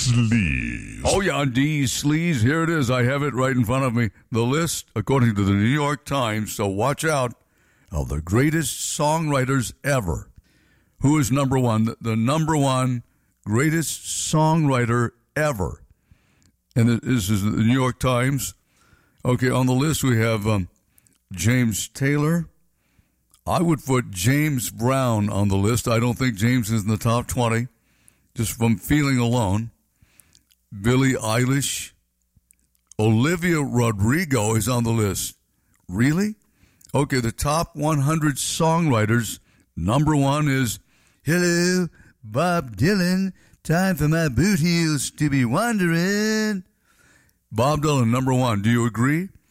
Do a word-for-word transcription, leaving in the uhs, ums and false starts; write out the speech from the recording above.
Sleaze. Oh, yeah, D. Sleaze. Here it is. I have it right in front of me. The list, according to the New York Times, so watch out, of the greatest songwriters ever. Who is number one? The, the number one greatest songwriter ever. And it, this is the New York Times. Okay, on the list we have um, James Taylor. I would put James Brown on the list. I don't think James is in the top twenty, just from feeling alone. Billie Eilish. Olivia Rodrigo is on the list. Really? Okay, the top one hundred songwriters. Number one is, hello, Bob Dylan. Time for my boot heels to be wandering. Bob Dylan, number one. Do you agree?